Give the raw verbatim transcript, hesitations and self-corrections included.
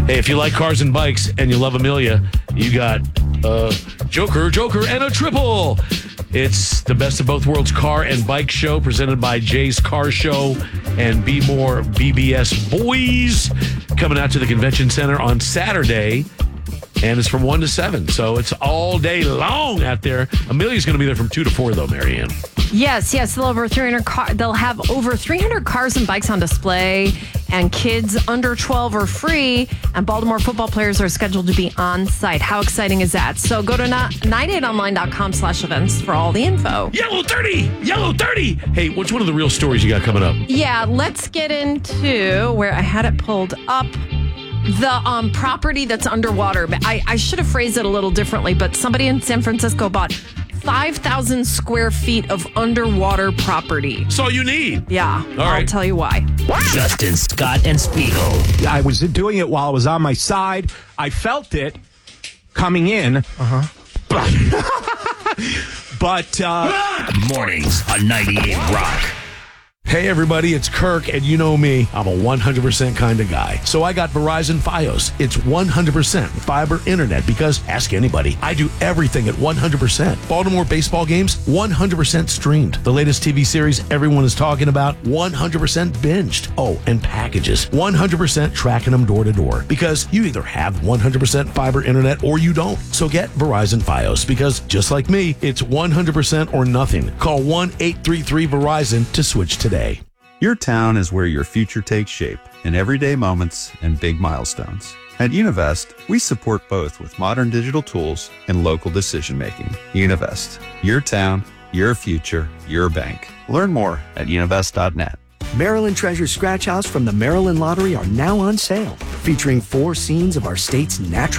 Hey, if you like cars and bikes and you love Amelia, you got uh, Joker, Joker, and a triple. It's the best of both worlds car and bike show presented by Jay's Car Show and Be More B B S Boys, coming out to the convention center on Saturday. And it's from one to seven. So it's all day long out there. Amelia's going to be there from two to four, though, Marianne. Yes, yes. They'll have over three hundred car- They'll have over three hundred cars and bikes on display, and kids under twelve are free, and Baltimore football players are scheduled to be on site. How exciting is that? So go to nine eight online dot com slash events for all the info. Yellow thirty! Yellow thirty! Hey, what's one of the real stories you got coming up? Yeah, let's get into where I had it pulled up. The um, property that's underwater. I, I should have phrased it a little differently, but somebody in San Francisco bought five thousand square feet of underwater property. That's all you need. Yeah, all I'll right. tell you why. Justin, Scott, and Spiegel. I was doing it while I was on my side. I felt it coming in. Uh-huh. But, but uh... Mornings on ninety-eight Rock. Hey everybody, it's Kirk, and you know me, I'm a one hundred percent kind of guy. So I got Verizon Fios. It's one hundred percent fiber internet because, ask anybody, I do everything at one hundred percent. Baltimore baseball games, one hundred percent streamed. The latest T V series everyone is talking about, one hundred percent binged. Oh, and packages, one hundred percent tracking them door to door. Because you either have one hundred percent fiber internet or you don't. So get Verizon Fios because, just like me, it's one hundred percent or nothing. Call one eight three three Verizon to switch today. Your town is where your future takes shape in everyday moments and big milestones. At Univest, we support both with modern digital tools and local decision-making. Univest, your town, your future, your bank. Learn more at univest dot net. Maryland Treasure Scratch House from the Maryland Lottery are now on sale, featuring four scenes of our state's natural